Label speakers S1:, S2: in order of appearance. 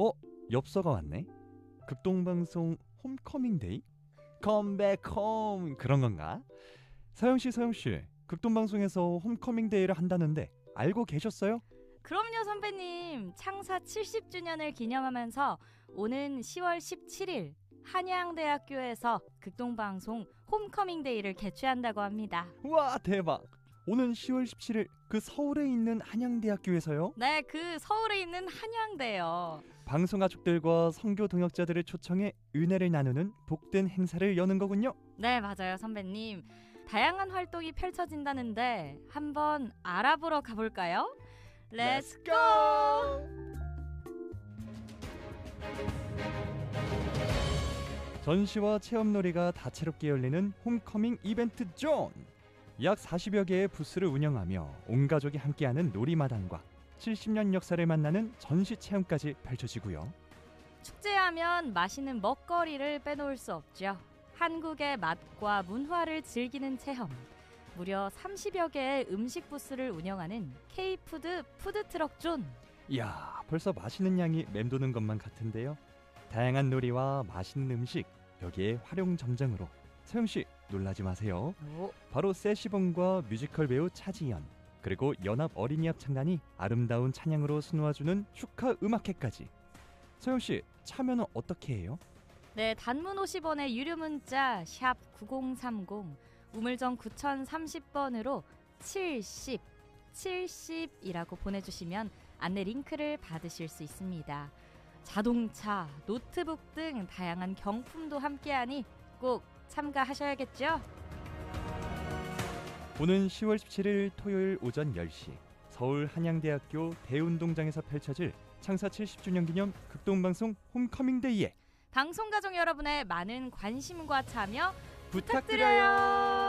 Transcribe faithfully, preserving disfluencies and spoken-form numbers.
S1: 어? 엽서가 왔네. 극동방송 홈커밍데이? 컴백 홈 그런 건가? 서영씨 서영씨 극동방송에서 홈커밍데이를 한다는데 알고 계셨어요?
S2: 그럼요 선배님. 창사 칠십 주년을 기념하면서 오는 시월 십칠일 한양대학교에서 극동방송 홈커밍데이를 개최한다고 합니다.
S1: 우와 대박. 오는 시월 십칠일 그 서울에 있는 한양대학교에서요?
S2: 네, 그 서울에 있는 한양대요.
S1: 방송가족들과 선교 동역자들을 초청해 은혜를 나누는 복된 행사를 여는 거군요.
S2: 네, 맞아요 선배님. 다양한 활동이 펼쳐진다는데 한번 알아보러 가볼까요? Let's go!
S1: 전시와 체험놀이가 다채롭게 열리는 홈커밍 이벤트 존! 약 사십여 개의 부스를 운영하며 온 가족이 함께하는 놀이마당과 칠십 년 역사를 만나는 전시 체험까지 펼쳐지고요.
S2: 축제하면 맛있는 먹거리를 빼놓을 수 없죠. 한국의 맛과 문화를 즐기는 체험. 무려 삼십여 개의 음식 부스를 운영하는 K푸드 푸드트럭 존.
S1: 이야, 벌써 맛있는 양이 맴도는 것만 같은데요. 다양한 놀이와 맛있는 음식, 여기에 활용 점정으로 서영씨 놀라지 마세요.
S2: 오.
S1: 바로 세시봉과 뮤지컬 배우 차지연, 그리고 연합 어린이 합창단이 아름다운 찬양으로 수놓아주는 축하 음악회까지. 서영씨 참여는 어떻게 해요?
S2: 네, 단문 오십 원의 유료 문자 샵 구공삼공, 우물정 구공삼공 번으로 칠십, 칠십이라고 보내주시면 안내 링크를 받으실 수 있습니다. 자동차, 노트북 등 다양한 경품도 함께하니 꼭 참가하셔야겠죠?
S1: 오는 시월 십칠일 토요일 오전 열 시 서울 한양대학교 대운동장에서 펼쳐질 창사 칠십 주년 기념 극동방송 홈커밍데이에
S2: 방송가족 여러분의 많은 관심과 참여
S1: 부탁드려요.